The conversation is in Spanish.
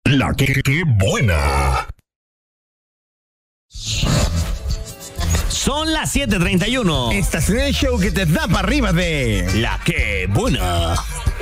La que buena. Son las 7:31. Estás en el show que te da para arriba de La que buena.